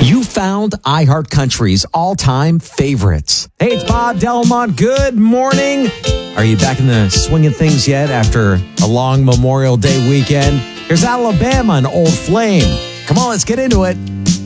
You found iHeartCountry's all-time favorites. Hey, it's Bob Delmont. Good morning. Are you back in the swing of things yet after a long Memorial Day weekend? Here's Alabama and Old Flame. Come on, let's get into it.